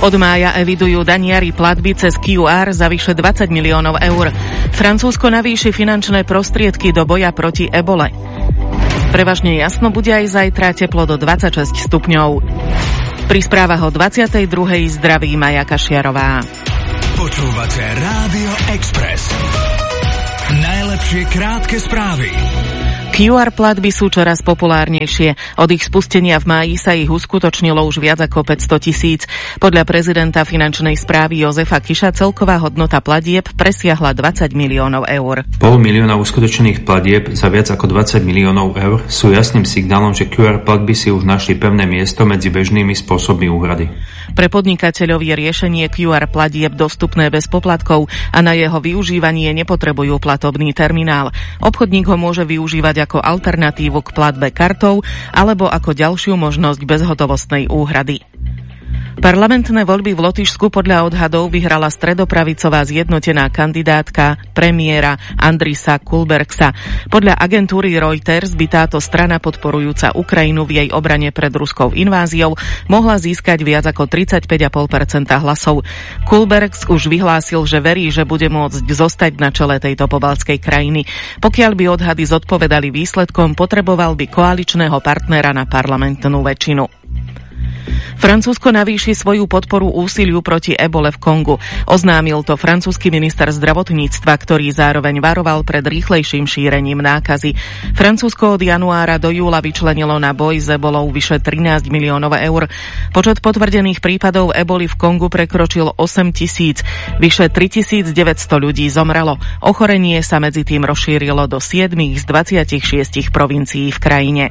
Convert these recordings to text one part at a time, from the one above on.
Od mája evidujú daniari platby cez QR za vyše 20 miliónov eur. Francúzsko navýši finančné prostriedky do boja proti ebole. Prevažne jasno bude aj zajtra, teplo do 26 stupňov. Pri správach o 22. zdraví Maja Kašiarová. Počúvate Rádio Express. Najlepšie krátke správy. QR platby sú čoraz populárnejšie. Od ich spustenia v máji sa ich uskutočnilo už viac ako 500 000. Podľa prezidenta finančnej správy Jozefa Kiša celková hodnota platieb presiahla 20 miliónov eur. 500 000 uskutočnených platieb za viac ako 20 miliónov eur sú jasným signálom, že QR platby si už našli pevné miesto medzi bežnými spôsobmi úhrady. Pre podnikateľov je riešenie QR platieb dostupné bez poplatkov a na jeho využívanie nepotrebujú platobný terminál. Obchodník ho môže využívať ako alternatívu k platbe kartou alebo ako ďalšiu možnosť bezhotovostnej úhrady. Parlamentné voľby v Lotyšsku podľa odhadov vyhrala stredopravicová zjednotená kandidátka premiéra Andrisa Kulbergsa. Podľa agentúry Reuters by táto strana podporujúca Ukrajinu v jej obrane pred ruskou inváziou mohla získať viac ako 35,5% hlasov. Kulbergs už vyhlásil, že verí, že bude môcť zostať na čele tejto pobaltskej krajiny. Pokiaľ by odhady zodpovedali výsledkom, potreboval by koaličného partnera na parlamentnú väčšinu. Francúzsko navýši svoju podporu úsiliu proti ebole v Kongu. Oznámil to francúzsky minister zdravotníctva, ktorý zároveň varoval pred rýchlejším šírením nákazy. Francúzsko od januára do júla vyčlenilo na boj s ebolou vyše 13 miliónov eur. Počet potvrdených prípadov eboli v Kongu prekročil 8 000. Vyše 3900 ľudí zomrelo. Ochorenie sa medzi tým rozšírilo do 7 z 26 provincií v krajine.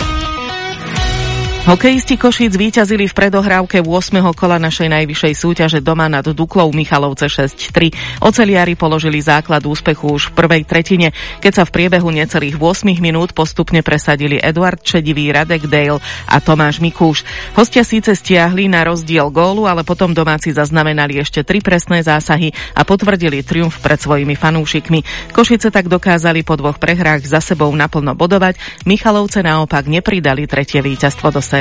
Hokejisti Košíc víťazili v predohrávke 8. kola našej najvyššej súťaže doma nad Duklou Michalovce 6-3. Oceliári položili základ úspechu už v prvej tretine, keď sa v priebehu necelých 8 minút postupne presadili Eduard Čedivý, Radek Dale a Tomáš Mikúš. Hostia síce stiahli na rozdiel gólu, ale potom domáci zaznamenali ešte 3 presné zásahy a potvrdili triumf pred svojimi fanúšikmi. Košice tak dokázali po 2 prehrách za sebou naplno bodovať, Michalovce naopak nepridali tretie víťazstvo do série.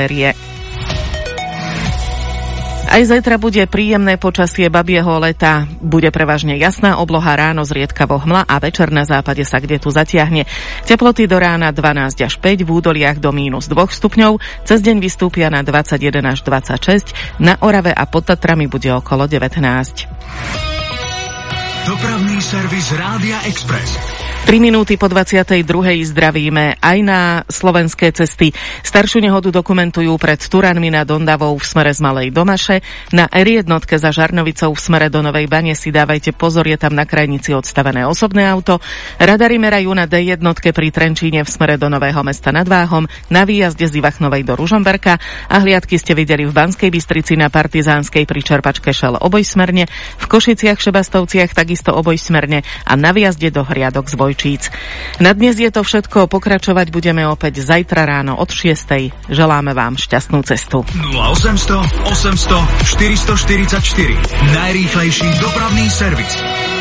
Aj zajtra bude príjemné počasie babieho leta. Bude prevažne jasná obloha, ráno zriedkavo hmla a večer na západe sa kde tu zatiahne. Teploty do rána 12 až 5, v údoliach do -2 stupňov, cez deň vystúpia na 21 až 26, na Orave a pod Tatrami bude okolo 19. Dopravný servis Rádia Express. 3 minúty po 22. zdravíme aj na slovenské cesty. Staršiu nehodu dokumentujú pred Turanmi nad Ondavou v smere z Malej Domaše. Na R1 za Žarnovicou v smere do Novej Bane si dávajte pozor, je tam na krajnici odstavené osobné auto. Radary merajú na D1 pri Trenčíne v smere do Nového Mesta nad Váhom, na výjazde z Ivachnovej do Ružomberka a hliadky ste videli v Banskej Bystrici na Partizánskej pri čerpačke Šel obojsmerne, v Košiciach Šebastovciach takisto obojsmerne a na výjazde do Hriadok z Vojčíc. Na dnes je to všetko, pokračovať budeme opäť zajtra ráno od 6:00. Želáme vám šťastnú cestu. 0800 800 444. Najrýchlejší dopravný servis.